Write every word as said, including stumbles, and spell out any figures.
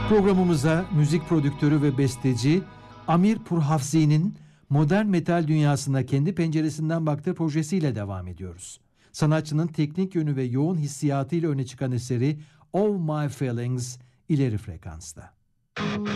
Programımıza müzik prodüktörü ve besteci Amir Purhafzi'nin modern metal dünyasına kendi penceresinden baktığı projesiyle devam ediyoruz. Sanatçının teknik yönü ve yoğun hissiyatıyla öne çıkan eseri All My Feelings ileri frekansta.